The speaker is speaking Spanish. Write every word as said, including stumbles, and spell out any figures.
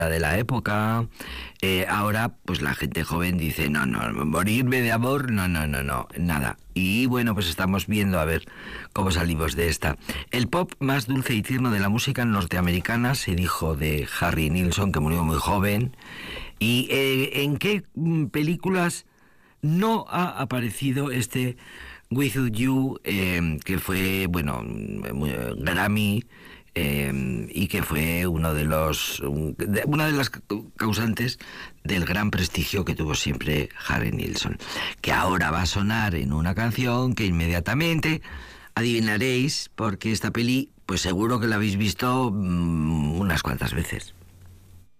de la época. Eh, ahora, pues la gente joven dice, no, no, morirme de amor, no, no, no, no, nada. Y bueno, pues estamos viendo a ver cómo salimos de esta. El pop más dulce y tierno de la música norteamericana, se dijo de Harry Nilsson, que murió muy joven. ¿Y eh, en qué películas no ha aparecido este With You, eh, que fue, bueno, muy, Grammy, eh, y que fue uno de los un, de, una de las causantes del gran prestigio que tuvo siempre Harry Nilsson, que ahora va a sonar en una canción que inmediatamente adivinaréis, porque esta peli, pues seguro que la habéis visto mmm, unas cuantas veces.